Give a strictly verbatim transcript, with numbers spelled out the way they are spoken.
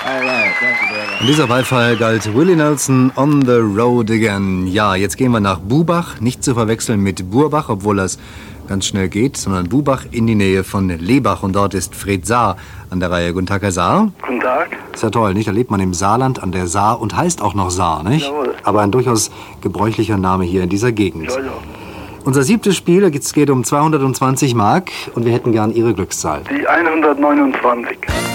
Und dieser Beifall galt Willie Nelson, On the Road Again. Ja, jetzt gehen wir nach Bubach, nicht zu verwechseln mit Burbach, obwohl das ganz schnell geht, sondern Bubach in die Nähe von Lebach. Und dort ist Fred Saar an der Reihe. Guten Tag, Herr Saar. Guten Tag. Ist ja toll, nicht? Da lebt man im Saarland an der Saar und heißt auch noch Saar, nicht? Jawohl. Aber ein durchaus gebräuchlicher Name hier in dieser Gegend. Ja, ja. Unser siebtes Spiel, es geht um zweihundertzwanzig Mark und wir hätten gern Ihre Glückszahl. Die hundertneunundzwanzig.